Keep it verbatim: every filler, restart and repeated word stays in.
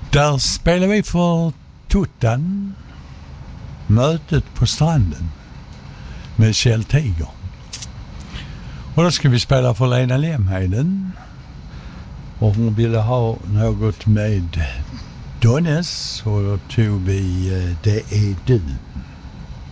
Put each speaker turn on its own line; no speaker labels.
Där spelar vi för Tuttan. Mötet på stranden med Kjell Tiger. Och då ska vi spela för Lena Lemheden. Och hon ville ha något med Donnes. Och då tog vi Det är du.